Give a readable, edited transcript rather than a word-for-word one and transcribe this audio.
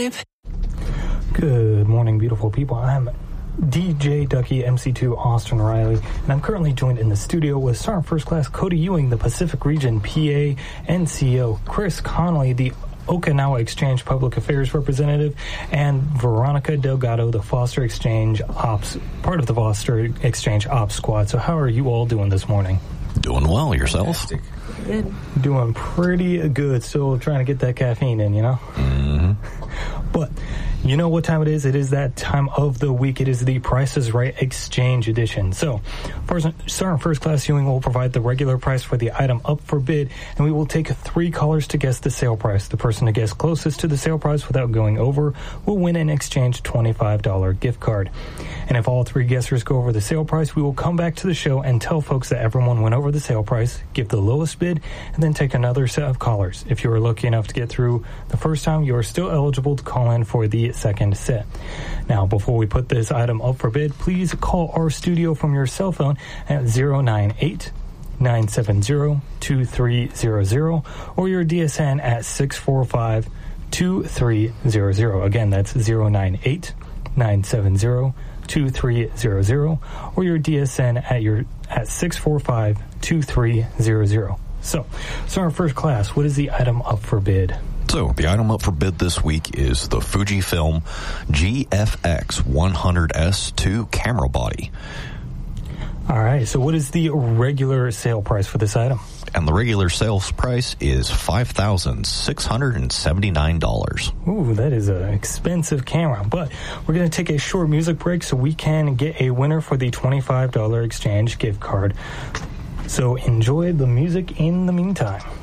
vibe. Good morning, beautiful people. I'm DJ Ducky, MC2 Austin Riley, and I'm currently joined in the studio with Sergeant First Class Cody Ewing, the Pacific Region PA NCO, Chris Connolly, the Okinawa Exchange Public Affairs Representative, and Veronica Delgado, the Foster Exchange Ops, part of the Foster Exchange Ops Squad. So how are you all doing this morning? Doing well. Yourself? Fantastic. Good. Doing pretty good. Still trying to get that caffeine in, you know? Mm-hmm. But you know what time it is? It is that time of the week. It is the Price is Right Exchange Edition. So, Sergeant First Class Ewing will provide the regular price for the item up for bid, and we will take 3 callers to guess the sale price. The person to guess closest to the sale price without going over will win an exchange $25 gift card. And if all 3 guessers go over the sale price, we will come back to the show and tell folks that everyone went over the sale price, give the lowest bid, and then take another set of callers. If you are lucky enough to get through the first time, you are still eligible to call in for the second set. Now, before we put this item up for bid, please call our studio from your cell phone at 098-970-2300 or your DSN at 645-2300. Again, that's 098-970-2300 or your DSN at 645-2300. So, Sergeant First Class, what is the item up for bid? So, the item up for bid this week is the Fujifilm GFX 100S2 camera body. All right, so what is the regular sale price for this item? And the regular sales price is $5,679. Ooh, that is an expensive camera. But we're going to take a short music break so we can get a winner for the $25 exchange gift card. So enjoy the music in the meantime.